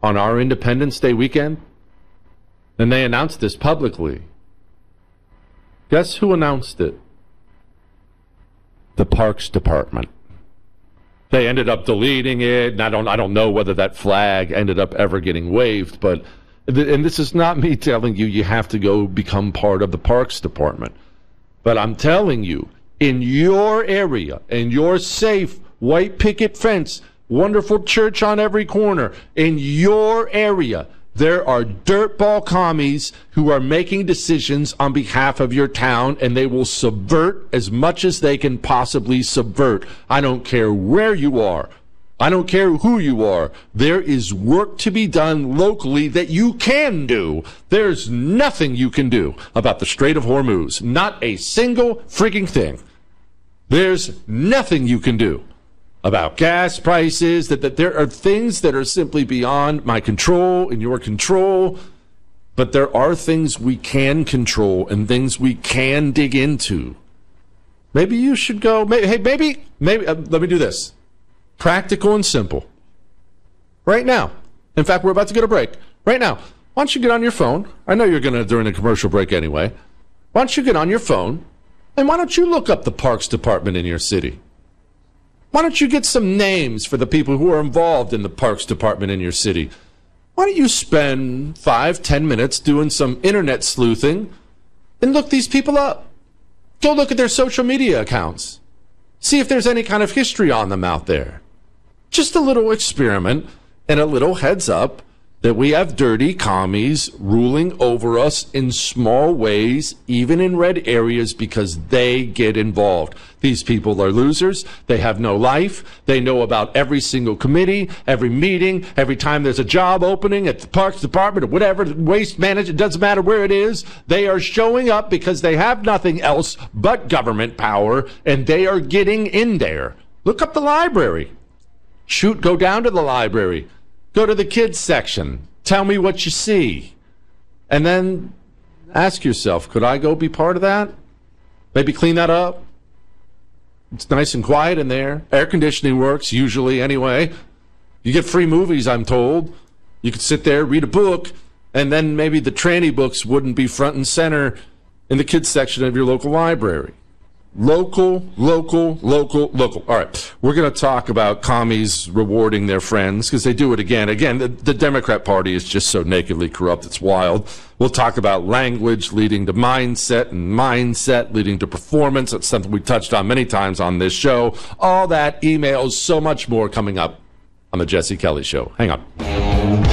on our Independence Day weekend? And they announced this publicly. Guess who announced it? The Parks Department. They ended up deleting it, and I don't know whether that flag ended up ever getting waved, but, and this is not me telling you have to go become part of the Parks Department, but I'm telling you, in your area, in your safe white picket fence, wonderful church on every corner, in your area, there are dirtball commies who are making decisions on behalf of your town, and they will subvert as much as they can possibly subvert. I don't care where you are. I don't care who you are. There is work to be done locally that you can do. There's nothing you can do about the Strait of Hormuz. Not a single freaking thing. There's nothing you can do about gas prices, that there are things that are simply beyond my control and your control, but there are things we can control and things we can dig into. Maybe you should go, maybe, let me do this. Practical and simple. Right now. In fact, we're about to get a break. Right now. Why don't you get on your phone? I know you're going to during the commercial break anyway. Why don't you get on your phone, and why don't you look up the Parks Department in your city? Why don't you get some names for the people who are involved in the Parks Department in your city? Why don't you spend 5-10 minutes doing some internet sleuthing and look these people up? Go look at their social media accounts. See if there's any kind of history on them out there. Just a little experiment and a little heads up that we have dirty commies ruling over us in small ways, even in red areas, because they get involved. These people are losers. They have no life. They know about every single committee, every meeting, every time there's a job opening at the Parks Department or whatever, waste management, it doesn't matter where it is. They are showing up because they have nothing else but government power, and they are getting in there. Look up the library. Go down to the library. Go to the kids section. Tell me what you see. And then ask yourself, could I go be part of that? Maybe clean that up. It's nice and quiet in there. Air conditioning works, usually, anyway. You get free movies, I'm told. You could sit there, read a book, and then maybe the tranny books wouldn't be front and center in the kids section of your local library. Local. All right, we're going to talk about commies rewarding their friends because they do it again. Again, the Democrat Party is just so nakedly corrupt, it's wild. We'll talk about language leading to mindset and mindset leading to performance. That's something we touched on many times on this show. All that, emails, so much more coming up on the Jesse Kelly Show. Hang on.